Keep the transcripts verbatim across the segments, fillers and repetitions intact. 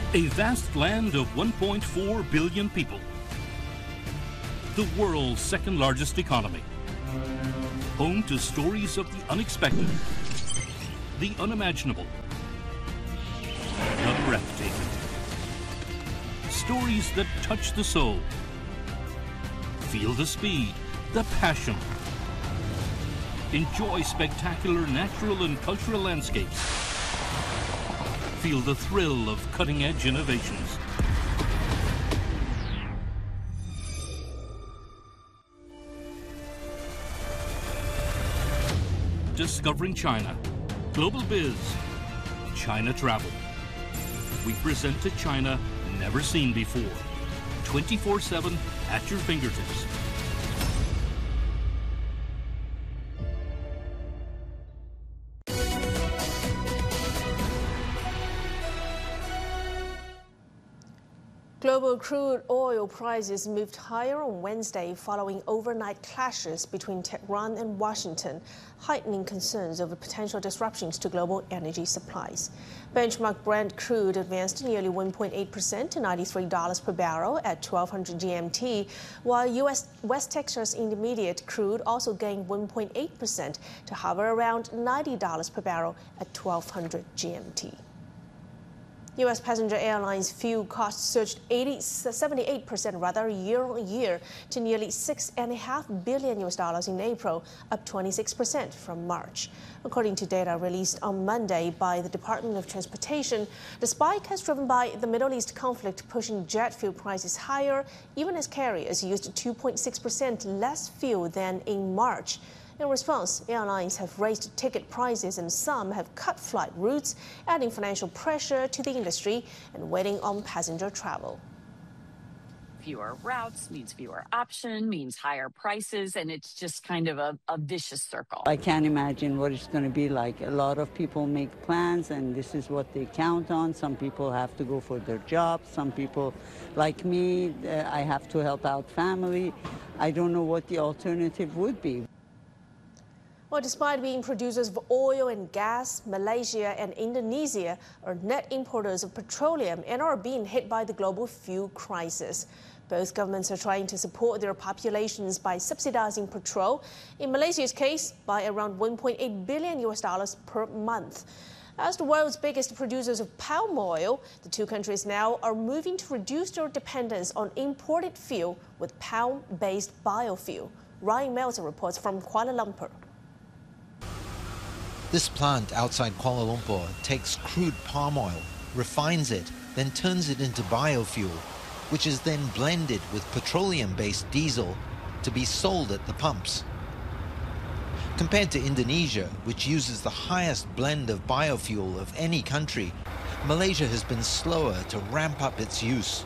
A vast land of one point four billion people. The world's second largest economy. Home to stories of the unexpected, the unimaginable, the breathtaking. Stories that touch the soul. Feel the speed, the passion. Enjoy spectacular natural and cultural landscapes. Feel the thrill of cutting-edge innovations. Discovering China. Global Biz. China Travel. We present a China never seen before. twenty-four seven at your fingertips. Global crude oil prices moved higher on Wednesday following overnight clashes between Tehran and Washington, heightening concerns over potential disruptions to global energy supplies. Benchmark Brent crude advanced nearly one point eight percent to ninety-three dollars per barrel at twelve hundred G M T, while U S West Texas Intermediate crude also gained one point eight percent to hover around ninety dollars per barrel at twelve hundred G M T. U S passenger airlines fuel costs surged seventy-eight percent rather year on year to nearly six and a half billion U S dollars in April, up twenty-six percent from March. According to data released on Monday by the Department of Transportation, the spike is driven by the Middle East conflict pushing jet fuel prices higher, even as carriers used two point six percent less fuel than in March. In response, airlines have raised ticket prices and some have cut flight routes, adding financial pressure to the industry and weighing on passenger travel. Fewer routes means fewer options, means higher prices, and it's just kind of a, a vicious circle. I can't imagine what it's going to be like. A lot of people make plans, and this is what they count on. Some people have to go for their jobs. Some people, like me, uh, I have to help out family. I don't know what the alternative would be. Well, despite being producers of oil and gas, Malaysia and Indonesia are net importers of petroleum and are being hit by the global fuel crisis. Both governments are trying to support their populations by subsidizing petrol, in Malaysia's case, by around one point eight billion U S dollars per month. As the world's biggest producers of palm oil, the two countries now are moving to reduce their dependence on imported fuel with palm-based biofuel. Ryan Meltzer reports from Kuala Lumpur. This plant outside Kuala Lumpur takes crude palm oil, refines it, then turns it into biofuel, which is then blended with petroleum-based diesel to be sold at the pumps. Compared to Indonesia, which uses the highest blend of biofuel of any country, Malaysia has been slower to ramp up its use.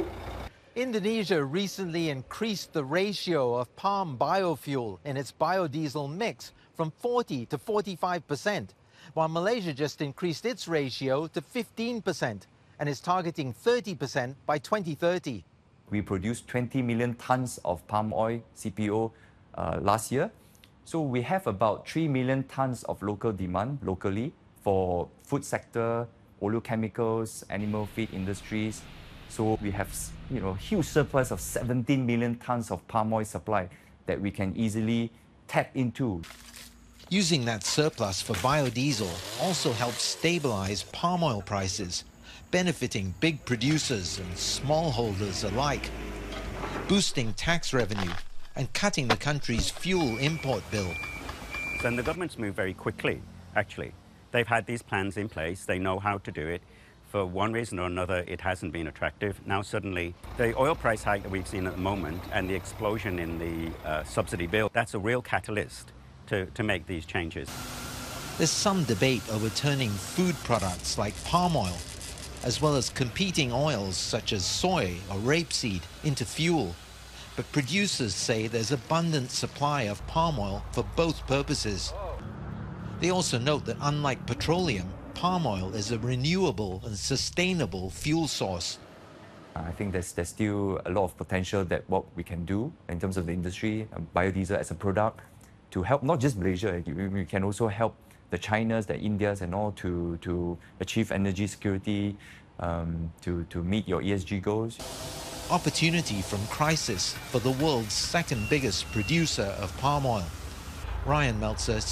Indonesia recently increased the ratio of palm biofuel in its biodiesel mix from forty to forty-five percent, while Malaysia just increased its ratio to fifteen percent and is targeting thirty percent by twenty thirty. We produced twenty million tons of palm oil, C P O, uh, last year. So we have about three million tons of local demand locally for food sector, oleochemicals, animal feed industries. So we have, you know, huge surplus of seventeen million tons of palm oil supply that we can easily tap into. Using that surplus for biodiesel also helps stabilize palm oil prices, benefiting big producers and smallholders alike, boosting tax revenue and cutting the country's fuel import bill. And the government's moved very quickly, actually. They've had these plans in place, they know how to do it. For one reason or another, it hasn't been attractive. Now suddenly, the oil price hike that we've seen at the moment and the explosion in the uh, subsidy bill, that's a real catalyst to, to make these changes. There's some debate over turning food products like palm oil, as well as competing oils such as soy or rapeseed, into fuel. But producers say there's abundant supply of palm oil for both purposes. They also note that unlike petroleum, palm oil is a renewable and sustainable fuel source. I think there's, there's still a lot of potential that what we can do in terms of the industry, biodiesel as a product, to help not just Malaysia, we can also help the Chinas, the Indias and all to, to achieve energy security, um, to, to meet your E S G goals. Opportunity from crisis for the world's second biggest producer of palm oil. Ryan Meltzer,